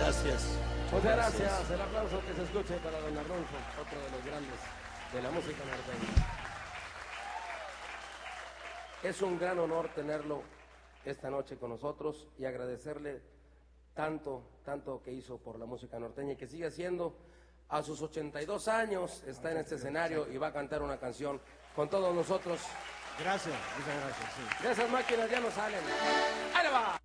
Gracias. Muchas gracias. El aplauso que se escuche para don Arnulfo, otro de los grandes de la música norteña. Es un gran honor tenerlo esta noche con nosotros y agradecerle tanto que hizo por la música norteña y que sigue haciendo. A sus 82 años está en este escenario y va a cantar una canción con todos nosotros. Gracias, muchas gracias. Sí. De esas máquinas ya no salen. ¡Ahí le va!